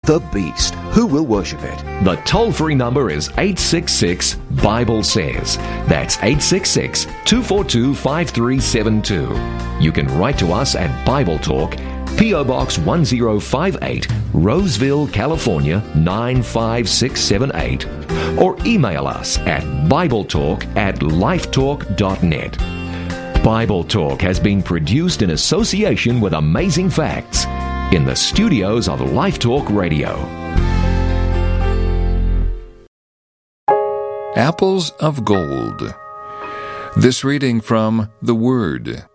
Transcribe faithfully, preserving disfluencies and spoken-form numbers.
the beast. Who will worship it? The toll-free number is eight six six, Bible says. That's eight six six, two four two, five three seven two. You can write to us at Bible Talk, P O. Box one zero five eight, Roseville, California nine five six seven eight, or email us at BibleTalk at lifetalk dot net. Bible Talk has been produced in association with Amazing Facts in the studios of Life Talk Radio. Apples of Gold. This reading from The Word.